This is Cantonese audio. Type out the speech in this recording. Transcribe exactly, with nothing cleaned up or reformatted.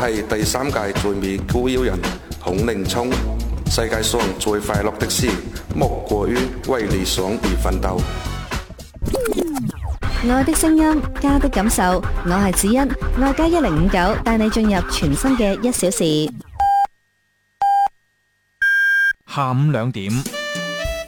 係第三屆最美孤妖人孔令聰。世界上最快樂的事，莫過於為理想而奮鬥。 愛的聲音，家的感受，我係子欣，愛加一零五九帶你進入全新嘅一小時。 下午兩點。